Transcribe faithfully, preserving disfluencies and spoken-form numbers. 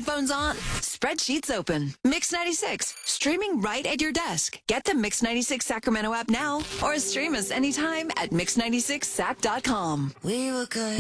headphones on, spreadsheets open. Mix ninety-six, streaming right at your desk. Get the Mix ninety-six Sacramento app now or stream us anytime at mix ninety-six sac dot com. We were good.